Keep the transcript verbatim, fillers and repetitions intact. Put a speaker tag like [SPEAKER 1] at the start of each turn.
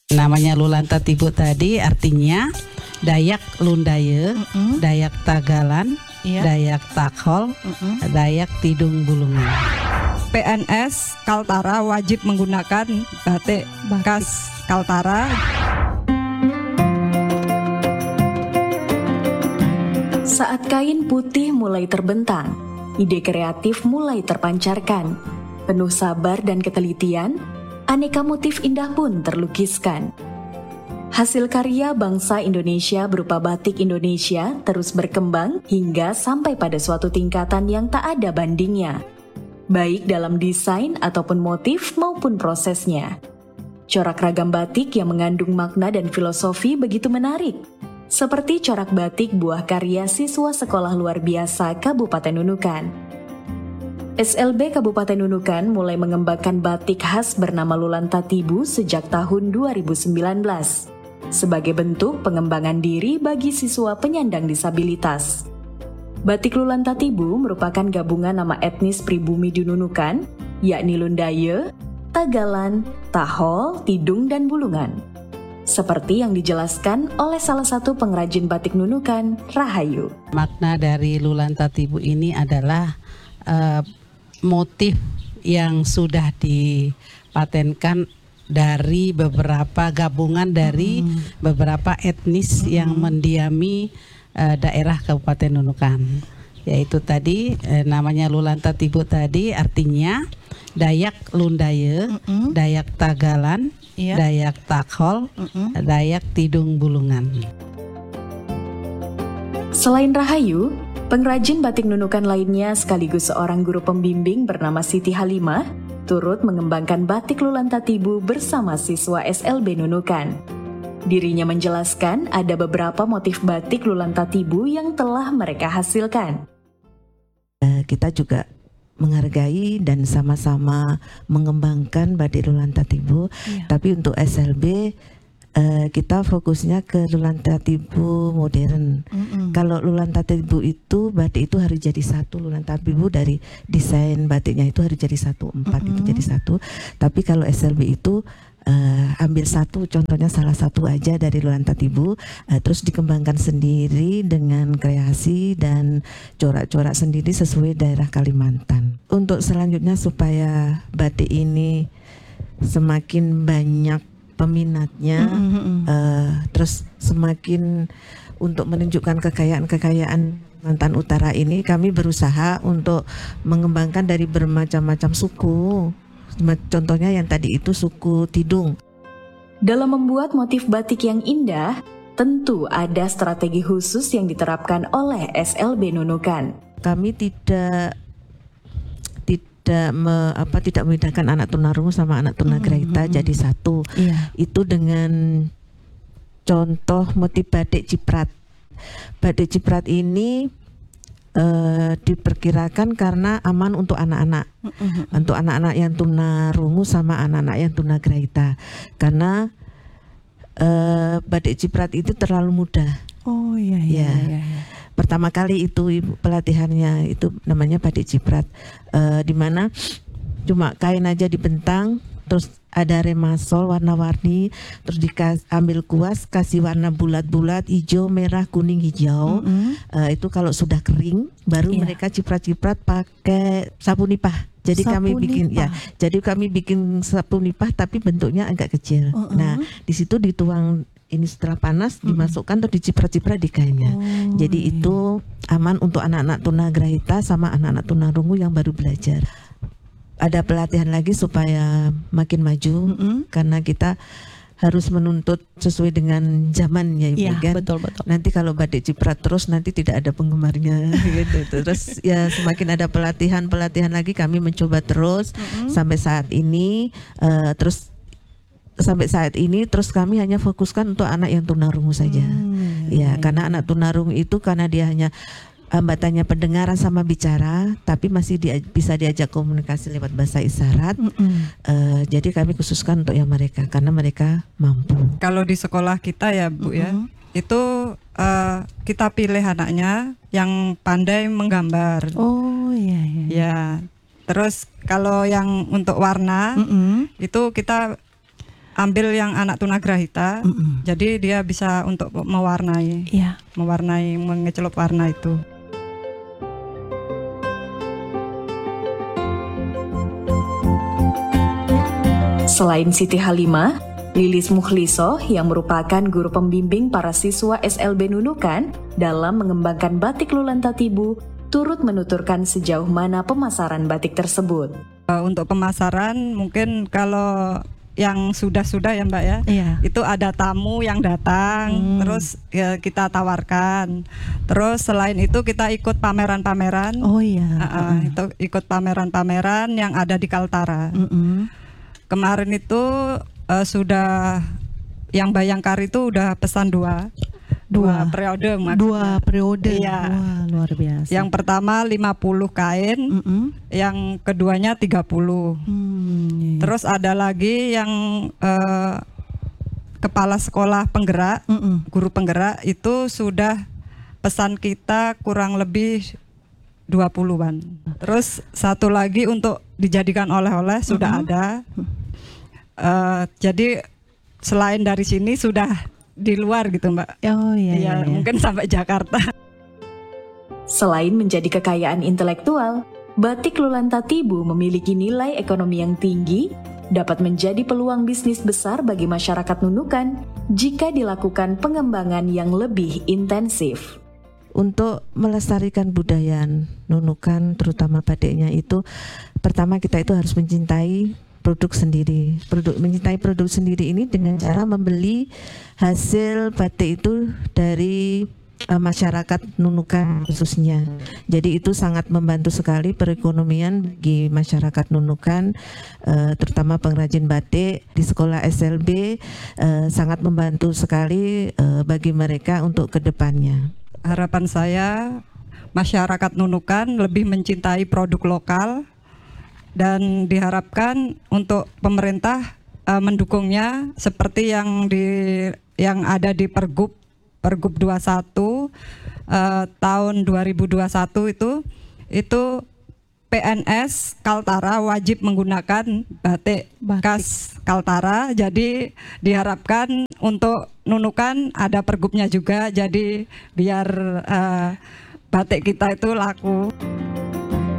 [SPEAKER 1] Namanya Lulanta Tibu tadi artinya Dayak Lundaye,
[SPEAKER 2] Mm-mm.
[SPEAKER 1] Dayak Tagalan,
[SPEAKER 2] Iya.
[SPEAKER 1] Dayak Takhol,
[SPEAKER 2] Mm-mm.
[SPEAKER 1] Dayak Tidung Bulungan.
[SPEAKER 3] P N S Kaltara wajib menggunakan batik khas Kaltara.
[SPEAKER 4] Saat kain putih mulai terbentang, ide kreatif mulai terpancarkan. Penuh sabar dan ketelitian, aneka motif indah pun terlukiskan. Hasil karya bangsa Indonesia berupa batik Indonesia terus berkembang hingga sampai pada suatu tingkatan yang tak ada bandingnya, baik dalam desain ataupun motif maupun prosesnya. Corak ragam batik yang mengandung makna dan filosofi begitu menarik, seperti corak batik buah karya siswa sekolah luar biasa Kabupaten Nunukan. S L B Kabupaten Nunukan mulai mengembangkan batik khas bernama Lulanta Tibu sejak tahun dua ribu sembilan belas, sebagai bentuk pengembangan diri bagi siswa penyandang disabilitas. Batik Lulanta Tibu merupakan gabungan nama etnis pribumi di Nunukan, yakni Lundaye, Tagalan, Tahol, Tidung, dan Bulungan. Seperti yang dijelaskan oleh salah satu pengrajin batik Nunukan, Rahayu.
[SPEAKER 1] Makna dari Lulanta Tibu ini adalah uh, motif yang sudah dipatenkan dari beberapa gabungan dari hmm. beberapa etnis hmm. yang mendiami uh, daerah Kabupaten Nunukan. Yaitu tadi eh, namanya Lulanta Tibu tadi artinya Dayak Lundaye, mm-mm. Dayak Tagalan, iya. Dayak Takhol, mm-mm. Dayak Tidung Bulungan.
[SPEAKER 4] Selain Rahayu, pengrajin batik Nunukan lainnya sekaligus seorang guru pembimbing bernama Siti Halimah turut mengembangkan batik Lulanta Tibu bersama siswa S L B Nunukan. Dirinya menjelaskan ada beberapa motif batik Lulanta Tibu yang telah mereka hasilkan.
[SPEAKER 5] Kita juga menghargai dan sama-sama mengembangkan batik Lulanta Tibu, iya. Tapi untuk S L B uh, kita fokusnya ke Lulanta Tibu modern. Mm-mm. Kalau Lulanta Tibu itu batik itu harus jadi satu, Lulanta Tibu dari desain batiknya itu harus jadi satu, empat Mm-mm. itu jadi satu. Tapi kalau S L B itu Uh, ambil satu, contohnya salah satu aja dari Lulanta Tibu, uh, terus dikembangkan sendiri dengan kreasi dan corak-corak sendiri sesuai daerah Kalimantan. Untuk selanjutnya supaya batik ini semakin banyak peminatnya, mm-hmm. uh, terus semakin untuk menunjukkan kekayaan-kekayaan Kalimantan Utara ini, kami berusaha untuk mengembangkan dari bermacam-macam suku. Contohnya yang tadi itu suku Tidung.
[SPEAKER 4] Dalam membuat motif batik yang indah, tentu ada strategi khusus yang diterapkan oleh S L B Nunukan.
[SPEAKER 5] Kami tidak tidak me, apa tidak membedakan anak tunarungu sama anak tunagrahita mm-hmm. jadi satu. Yeah. Itu dengan contoh motif batik ciprat. Batik ciprat ini Uh, diperkirakan karena aman untuk anak-anak, mm-hmm. untuk anak-anak yang tunarungu sama anak-anak yang tunagrahita, karena uh, batik ciprat itu terlalu mudah.
[SPEAKER 2] Oh iya iya.
[SPEAKER 5] Ya.
[SPEAKER 2] iya, iya.
[SPEAKER 5] Pertama kali itu ibu pelatihannya itu namanya batik ciprat, uh, di mana cuma kain aja dibentang, terus ada remasol warna-warni, terus diambil kuas, kasih warna bulat-bulat, hijau, merah, kuning, hijau. Mm-hmm. uh, itu kalau sudah kering, baru yeah. mereka ciprat-ciprat pakai sapu nipah. Jadi sapu kami bikin nipah. ya, jadi kami bikin sapu nipah tapi bentuknya agak kecil. Uh-uh. Nah, di situ dituang ini setelah panas, mm-hmm. dimasukkan terus diciprat-ciprat di kainnya. Oh,
[SPEAKER 2] iya.
[SPEAKER 5] Jadi itu aman untuk anak-anak tunagrahita sama anak-anak tunarungu yang baru belajar. Ada pelatihan lagi supaya makin maju, mm-hmm. karena kita harus menuntut sesuai dengan zaman ya Ibu,
[SPEAKER 2] ya,
[SPEAKER 5] kan.
[SPEAKER 2] Betul betul.
[SPEAKER 5] Nanti kalau batik ciprat terus nanti tidak ada penggemarnya gitu. Terus ya semakin ada pelatihan-pelatihan lagi kami mencoba terus mm-hmm. sampai saat ini uh, terus sampai saat ini terus kami hanya fokuskan untuk anak yang tunarungu saja. Mm, ya, ya, karena anak tunarungu itu karena dia hanya hambatannya pendengaran sama bicara, tapi masih dia, bisa diajak komunikasi lewat bahasa isyarat. Uh, jadi kami khususkan untuk yang mereka, karena mereka mampu.
[SPEAKER 3] Kalau di sekolah kita ya Bu mm-hmm. ya, itu uh, kita pilih anaknya yang pandai menggambar.
[SPEAKER 2] Oh iya iya.
[SPEAKER 3] Ya, terus kalau yang untuk warna mm-hmm. itu kita ambil yang anak tunagrahita,
[SPEAKER 2] Mm-mm.
[SPEAKER 3] jadi dia bisa untuk mewarnai,
[SPEAKER 2] Iya.
[SPEAKER 3] mewarnai, mengecelup warna itu.
[SPEAKER 4] Selain Siti Halimah, Lilis Mukhlisoh yang merupakan guru pembimbing para siswa S L B Nunukan dalam mengembangkan batik Lulantatibu turut menuturkan sejauh mana pemasaran batik tersebut.
[SPEAKER 3] Uh, untuk pemasaran mungkin kalau yang sudah-sudah ya Mbak ya,
[SPEAKER 2] Iya.
[SPEAKER 3] itu ada tamu yang datang,
[SPEAKER 2] Hmm.
[SPEAKER 3] terus ya, kita tawarkan. Terus selain itu kita ikut pameran-pameran,
[SPEAKER 2] Oh iya.
[SPEAKER 3] uh, uh, itu ikut pameran-pameran yang ada di Kaltara.
[SPEAKER 2] Mm-mm.
[SPEAKER 3] Kemarin itu uh, sudah yang Bayangkari itu udah pesan dua, dua,
[SPEAKER 2] Dua.
[SPEAKER 3] periode maksudnya.
[SPEAKER 2] Dua periode.
[SPEAKER 3] Iya.
[SPEAKER 2] Wah, luar biasa.
[SPEAKER 3] Yang pertama lima puluh kain,
[SPEAKER 2] Mm-mm.
[SPEAKER 3] yang keduanya tiga puluh.
[SPEAKER 2] Hmm, iya.
[SPEAKER 3] Terus ada lagi yang uh, kepala sekolah penggerak,
[SPEAKER 2] Mm-mm.
[SPEAKER 3] guru penggerak itu sudah pesan kita kurang lebih dua puluhan. Terus satu lagi untuk dijadikan oleh-oleh sudah
[SPEAKER 2] Mm-hmm.
[SPEAKER 3] ada. Uh, jadi selain dari sini sudah di luar gitu Mbak.
[SPEAKER 2] Oh iya.
[SPEAKER 3] Ya,
[SPEAKER 2] iya, iya.
[SPEAKER 3] mungkin sampai Jakarta.
[SPEAKER 4] Selain menjadi kekayaan intelektual, batik Lulantatibu memiliki nilai ekonomi yang tinggi, dapat menjadi peluang bisnis besar bagi masyarakat Nunukan jika dilakukan pengembangan yang lebih intensif.
[SPEAKER 5] Untuk melestarikan budaya Nunukan, terutama batiknya itu, pertama kita itu harus mencintai produk sendiri. Produk mencintai produk sendiri ini dengan cara membeli hasil batik itu dari uh, masyarakat Nunukan khususnya. Jadi itu sangat membantu sekali perekonomian bagi masyarakat Nunukan, uh, terutama pengrajin batik di sekolah S L B, uh, sangat membantu sekali uh, bagi mereka untuk kedepannya.
[SPEAKER 3] Harapan saya masyarakat Nunukan lebih mencintai produk lokal dan diharapkan untuk pemerintah uh, mendukungnya seperti yang di yang ada di Pergub Pergub dua puluh satu uh, tahun dua ribu dua puluh satu itu itu P N S Kaltara wajib menggunakan batik,
[SPEAKER 2] Batik.
[SPEAKER 3] khas Kaltara. Jadi diharapkan untuk Nunukan ada pergubnya juga, jadi biar uh, batik kita itu laku.